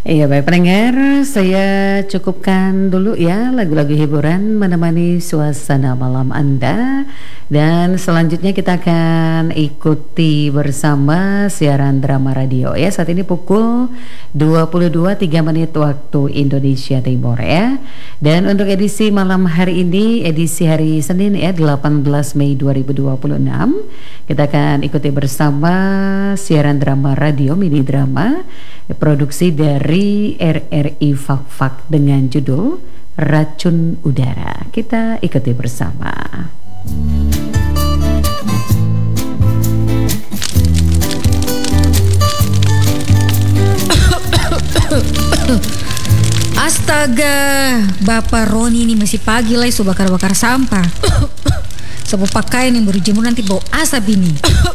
Iya baik pendengar, saya cukupkan dulu ya lagu-lagu hiburan menemani suasana malam Anda. Dan selanjutnya kita akan ikuti bersama siaran drama radio ya. Saat ini pukul 22.03 waktu Indonesia Timur ya. Dan untuk edisi malam hari ini, edisi hari Senin ya 18 Mei 2026, kita akan ikuti bersama siaran drama radio mini drama produksi dari RRI Fak dengan judul Racun Udara. Kita ikuti bersama. Astaga, Bapak Roni ini masih pagi lah so bakar-bakar sampah. Sebab pakaian yang baru jemur nanti bau asap ini.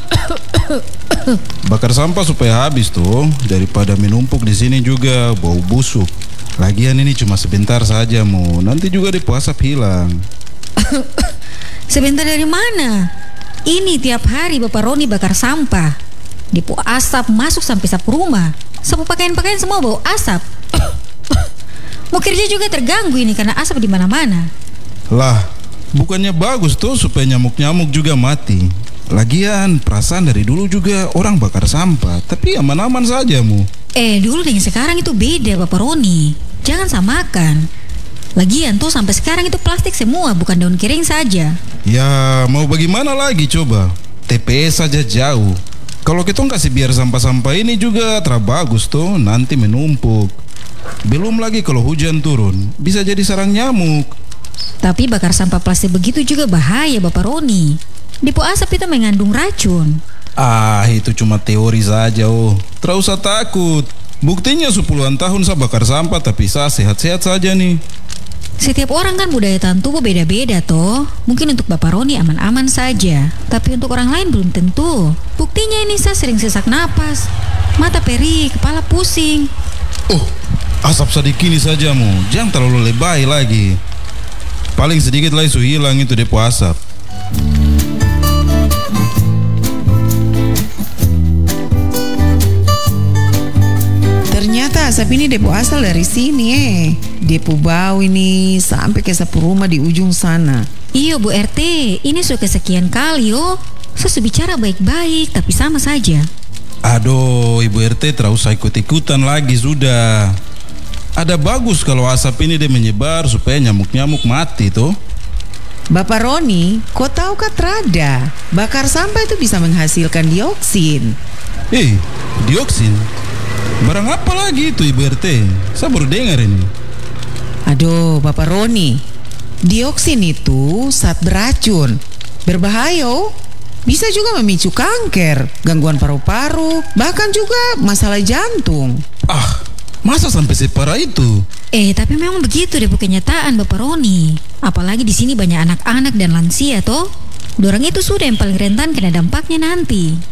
Bakar sampah supaya habis tuh, daripada menumpuk di sini juga bau busuk. Lagian ini cuma sebentar saja nanti juga depo asap hilang. Sebentar dari mana? Ini tiap hari Bapak Roni bakar sampah. Depo asap masuk sampai sapu rumah. Sapu pakaian-pakaian semua bau asap. Mau kerja juga terganggu ini karena asap di mana-mana. Lah, bukannya bagus tuh supaya nyamuk-nyamuk juga mati. Lagian perasaan dari dulu juga orang bakar sampah, tapi aman-aman saja Dulu dengan sekarang itu beda Bapak Roni. Jangan samakan. Lagian tuh sampai sekarang itu plastik semua, bukan daun kering saja. Ya mau bagaimana lagi coba. TPS saja jauh. Kalau kita kasih biar sampah-sampah ini juga terbagus tuh, nanti menumpuk. Belum lagi kalau hujan turun, bisa jadi sarang nyamuk. Tapi bakar sampah plastik begitu juga bahaya Bapak Roni. Depo asap itu mengandung racun. Itu cuma teori saja Tidak usah takut. Buktinya 10-an tahun saya bakar sampah tapi saya sehat-sehat saja nih. Setiap orang kan budaya tahan tubuh beda-beda toh. Mungkin untuk Bapak Roni aman-aman saja, tapi untuk orang lain belum tentu. Buktinya ini saya sering sesak napas, mata perih, kepala pusing. Asap sedikit ini saja jangan terlalu lebay lagi. Paling sedikit lah isu hilang itu depo asap. Ternyata asap ini depo asal dari sini Depo bau ini sampai ke sapu rumah di ujung sana. Iya Bu RT, ini sudah kesekian kali Saya sudah bicara baik-baik tapi sama saja. Aduh Ibu RT tidak usah ikut-ikutan lagi sudah. Ada bagus kalau asap ini dia menyebar supaya nyamuk-nyamuk mati tuh. Bapak Roni, kau tahu kah terada bakar sampah itu bisa menghasilkan dioksin. Dioksin? Barang apa lagi itu Ibu RT? Saya baru dengar ini. Aduh Bapak Roni, dioksin itu zat beracun, berbahaya. Bisa juga memicu kanker, gangguan paru-paru, bahkan juga masalah jantung. Masa sampai separah itu? Tapi memang begitu deh kenyataan Bapak Roni. Apalagi di sini banyak anak-anak dan lansia toh. Dorang itu sudah yang paling rentan kena dampaknya nanti.